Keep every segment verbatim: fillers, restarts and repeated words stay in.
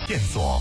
电所。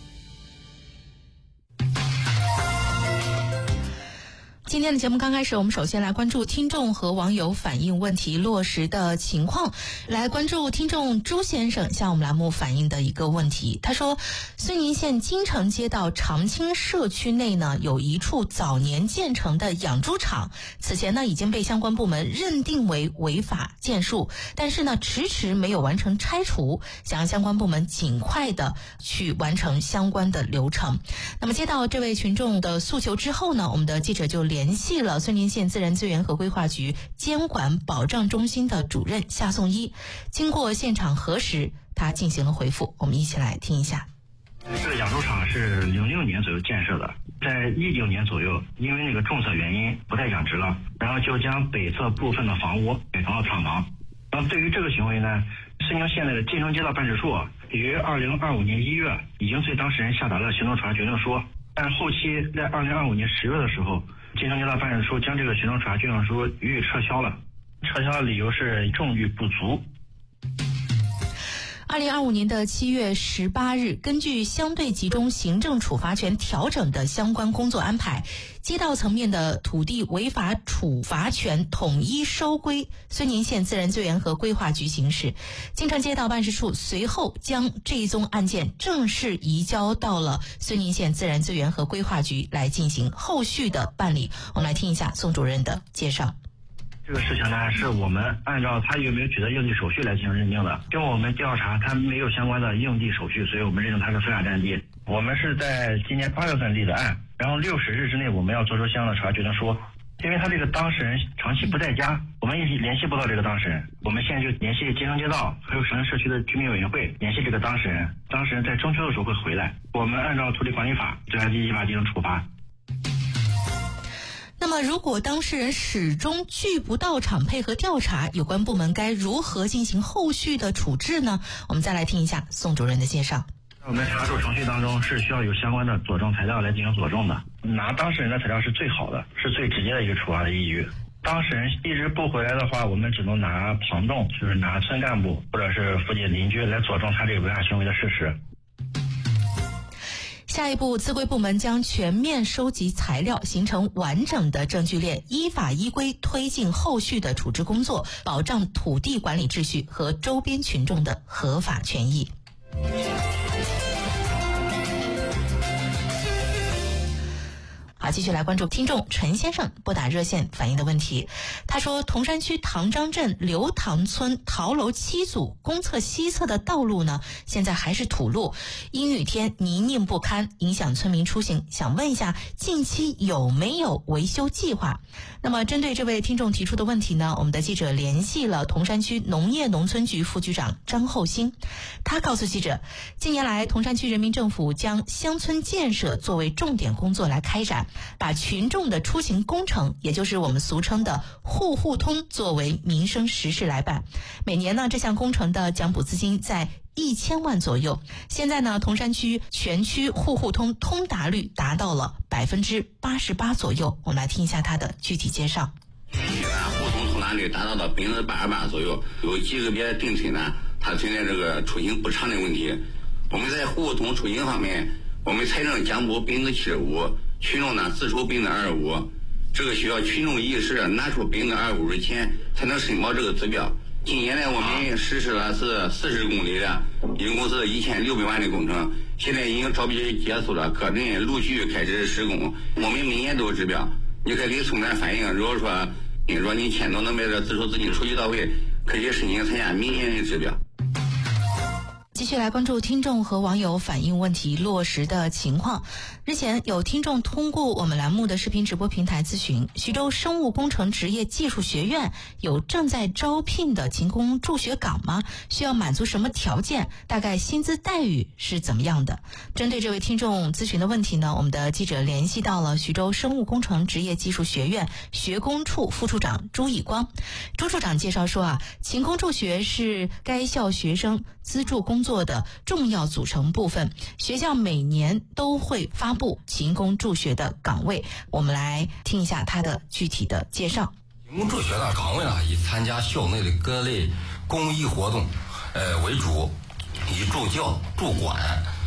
今天的节目刚开始，我们首先来关注听众和网友反映问题落实的情况。来关注听众朱先生向我们栏目反映的一个问题。他说，睢宁县金城街道长青社区内呢，有一处早年建成的养猪场，此前呢已经被相关部门认定为违法建树，但是呢迟迟没有完成拆除，想让相关部门尽快的去完成相关的流程。那么接到这位群众的诉求之后呢，我们的记者就联联系了睢宁县自然资源和规划局监管保障中心的主任夏颂一，经过现场核实，他进行了回复，我们一起来听一下。 这个养猪场是零六年左右建设的，在一九年左右，因为那个政策原因不再养殖了，然后就将北侧部分的房屋改成了厂房。然后对于这个行为呢，睢宁县的金城街道办事处于二零二五年一月已经对当事人下达了行政处罚决定书，但后期在二零二五年十月的时候，金城街道办事处将这个行政处罚决定书予以撤销了，撤销的理由是证据不足。 二零二五年的七月十八日，根据相对集中行政处罚权调整的相关工作安排，街道层面的土地违法处罚权统一收归睢宁县自然资源和规划局行使。金城街道办事处随后将这一宗案件正式移交到了睢宁县自然资源和规划局来进行后续的办理。我们来听一下宋主任的介绍。 这个事情呢，是我们按照他有没有取得应地手续来进行认定的。经过我们调查，他没有相关的应地手续，所以我们认定他是非法占地。我们是在今年八月份立的案，然后六十日之内我们要做出相应的处罚决定书。因为他这个当事人长期不在家，我们一直联系不到这个当事人，我们现在就联系金城街道还有长青社区的居民委员会联系这个当事人，当事人在中秋的时候会回来，我们按照土地管理法对他依法进行处罚。 那么如果当事人始终拒不到场配合调查，有关部门该如何进行后续的处置呢？我们再来听一下宋主任的介绍。 我们查处程序当中是需要有相关的佐证材料来进行佐证的，拿当事人的材料是最好的，是最直接的一个处罚的依据。当事人一直不回来的话，我们只能拿旁证，就是拿村干部或者是附近邻居来佐证他这个违法行为的事实。 下一步，自规部门将全面收集材料，形成完整的证据链，依法依规推进后续的处置工作，保障土地管理秩序和周边群众的合法权益。好，继续来关注听众陈先生拨打热线反映的问题。他说，铜山区唐张镇刘塘村陶楼七组公厕西侧的道路呢，现在还是土路，阴雨天泥泞不堪，影响村民出行。想问一下，近期有没有维修计划？那么针对这位听众提出的问题呢，我们的记者联系了铜山区农业农村局副局长张厚兴。他告诉记者，近年来铜山区人民政府将乡村建设作为重点工作来开展，把群众的出行工程，也就是我们俗称的户户通作为民生实事来办。每年呢，这项工程的奖补资金在一千万左右。现在呢，铜山区全区户户通通达率达到了百分之八十八左右。我们来听一下他的具体介绍。 全区呢，户通通达率达到了百分之八十八左右。有几个别镇村呢，它存在这个出行不畅的问题。我们在户户通出行方面，我们财政奖补百分之七十五，群众呢自筹百分之二十五。这个需要群众意识拿出百分之二十五的钱才能申报这个指标。今年呢，我们实施了是四十公里的，一共是一千六百万的工程，现在已经招标结束了，各镇陆续开始施工。我们每年都有指标，你可以给村长反映，如果说你说你钱都能把这自筹资金出去到位，可以申请参加明年的指标。 继续来关注听众和网友反映问题落实的情况。日前有听众通过我们栏目的视频直播平台咨询，徐州生物工程职业技术学院有正在招聘的勤工助学岗吗？需要满足什么条件？大概薪资待遇是怎么样的？针对这位听众咨询的问题呢，我们的记者联系到了徐州生物工程职业技术学院学工处副处长朱义光。朱处长介绍说啊，勤工助学是该校学生资助工作的重要组成部分，学校每年都会发布勤工助学的岗位。我们来听一下他的具体的介绍。 勤工助学的岗位呢，以参加校内的各类公益活动呃为主，以助教、助管